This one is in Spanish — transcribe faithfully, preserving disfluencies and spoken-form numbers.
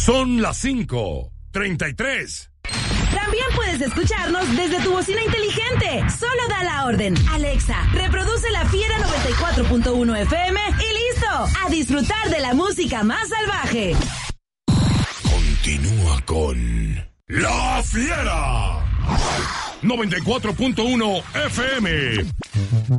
Son las cinco treinta y tres. También puedes escucharnos desde tu bocina inteligente. Solo da la orden. Alexa, reproduce La Fiera noventa y cuatro punto uno F M y listo. A disfrutar de la música más salvaje. Continúa con La Fiera noventa y cuatro punto uno F M.